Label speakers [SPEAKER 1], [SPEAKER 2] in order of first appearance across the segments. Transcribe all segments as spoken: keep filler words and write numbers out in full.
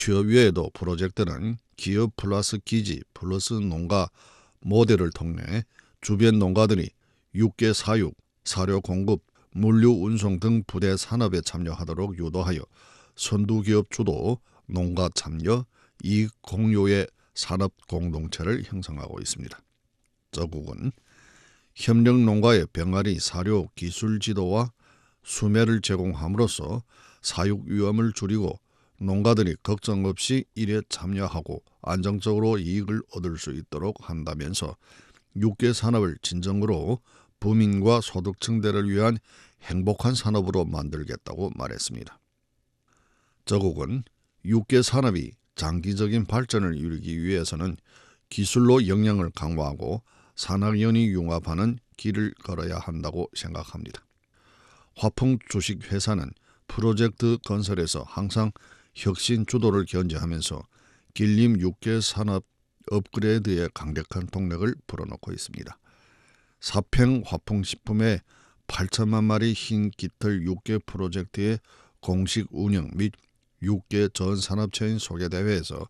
[SPEAKER 1] 취업 외에도 프로젝트는 기업 플러스 기지 플러스 농가 모델을 통해 주변 농가들이 육계 사육, 사료 공급, 물류 운송 등 부대 산업에 참여하도록 유도하여 선두기업 주도 농가 참여, 이익 공유의 산업 공동체를 형성하고 있습니다. 저국은 협력 농가의 병아리 사료 기술 지도와 수매를 제공함으로써 사육 위험을 줄이고 농가들이 걱정 없이 일에 참여하고 안정적으로 이익을 얻을 수 있도록 한다면서 육계 산업을 진정으로 부민과 소득 증대를 위한 행복한 산업으로 만들겠다고 말했습니다. 저국은 육계 산업이 장기적인 발전을 이루기 위해서는 기술로 역량을 강화하고 산학연이 융합하는 길을 걸어야 한다고 생각합니다. 화풍 주식회사는 프로젝트 건설에서 항상 혁신 주도를 견지하면서 길림 육계 산업 업그레이드에 강력한 동력을 불어넣고 있습니다. 사평 화풍식품의 팔천만 마리 흰 깃털 육계 프로젝트의 공식 운영 및 육계 전 산업체인 소개대회에서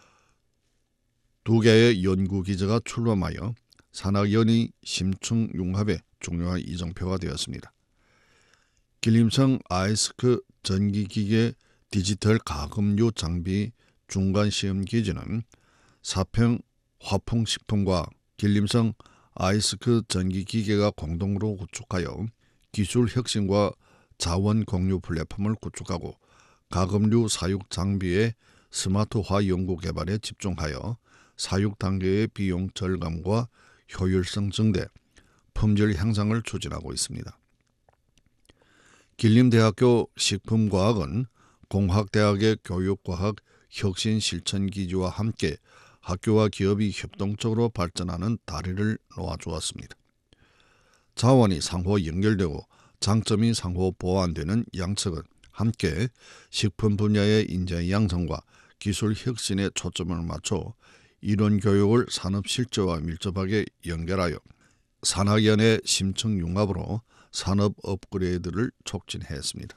[SPEAKER 1] 두 개의 연구기지가 출범하여 산학연의 심층 융합에 중요한 이정표가 되었습니다. 길림성 아이스크 전기기계 디지털 가금류 장비 중간시험기지는 사평 화풍식품과 길림성 아이스크 전기기계가 공동으로 구축하여 기술 혁신과 자원 공유 플랫폼을 구축하고 가금류 사육 장비의 스마트화 연구 개발에 집중하여 사육 단계의 비용 절감과 효율성 증대, 품질 향상을 추진하고 있습니다. 길림대학교 식품과학은 공학대학의 교육과학 혁신실천기지와 함께 학교와 기업이 협동적으로 발전하는 다리를 놓아주었습니다. 자원이 상호 연결되고 장점이 상호 보완되는 양측은 함께 식품 분야의 인재 양성과 기술 혁신에 초점을 맞춰 이론 교육을 산업 실제와 밀접하게 연결하여 산학연의 심층 융합으로 산업 업그레이드를 촉진했습니다.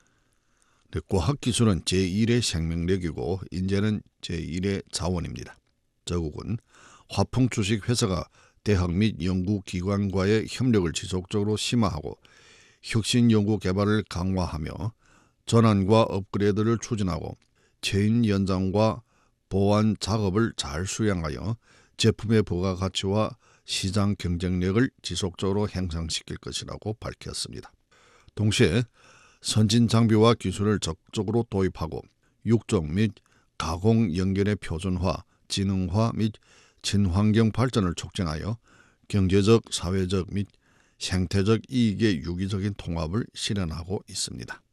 [SPEAKER 1] 과학기술은 제일의 생명력이고 인재는 제일의 자원입니다. 저국은 화풍 주식회사가 대학 및 연구기관과의 협력을 지속적으로 심화하고 혁신 연구 개발을 강화하며 전환과 업그레이드를 추진하고 체인 연장과 보완 작업을 잘 수행하여 제품의 부가가치와 시장 경쟁력을 지속적으로 향상시킬 것이라고 밝혔습니다. 동시에 선진 장비와 기술을 적극적으로 도입하고 육종 및 가공 연결의 표준화, 지능화 및 친환경 발전을 촉진하여 경제적, 사회적 및 생태적 이익의 유기적인 통합을 실현하고 있습니다.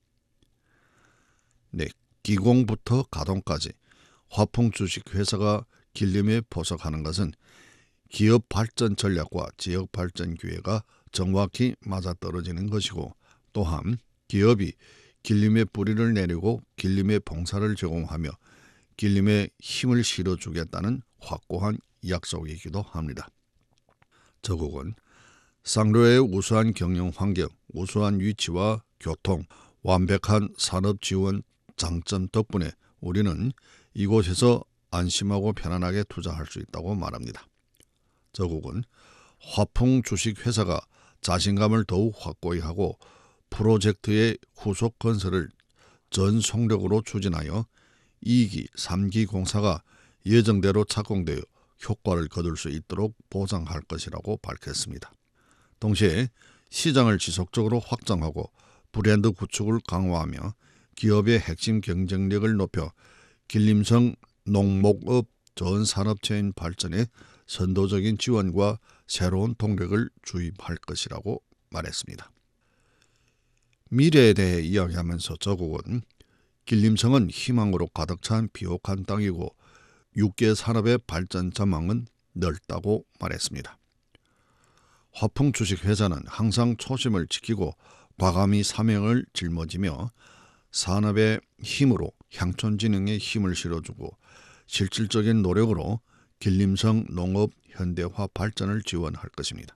[SPEAKER 1] 네, 기공부터 가동까지 화풍 주식회사가 길림에 포석하는 것은 기업 발전 전략과 지역 발전 기회가 정확히 맞아떨어지는 것이고 또한 기업이 길림에 뿌리를 내리고 길림에 봉사를 제공하며 길림에 힘을 실어주겠다는 확고한 약속이기도 합니다. 저국은 쌍로의 우수한 경영 환경, 우수한 위치와 교통, 완벽한 산업 지원 장점 덕분에 우리는 이곳에서 안심하고 편안하게 투자할 수 있다고 말합니다. 저국은 화풍 주식회사가 자신감을 더욱 확고히 하고 프로젝트의 후속 건설을 전 속력으로 추진하여 이 기, 삼 기 공사가 예정대로 착공되어 효과를 거둘 수 있도록 보장할 것이라고 밝혔습니다. 동시에 시장을 지속적으로 확장하고 브랜드 구축을 강화하며 기업의 핵심 경쟁력을 높여 길림성 농목업 전 산업체인 발전에 선도적인 지원과 새로운 동력을 주입할 것이라고 말했습니다. 미래에 대해 이야기하면서 저국은 길림성은 희망으로 가득 찬 비옥한 땅이고 육계 산업의 발전 전망은 넓다고 말했습니다. 화풍 주식회사는 항상 초심을 지키고 과감히 사명을 짊어지며 산업의 힘으로 향촌진흥에 힘을 실어주고 실질적인 노력으로 길림성 농업 현대화 발전을 지원할 것입니다.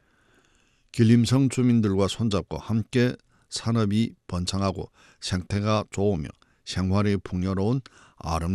[SPEAKER 1] 길림성 주민들과 손잡고 함께 산업이 번창하고 생태가 좋으며 생활이 풍요로운 아름다운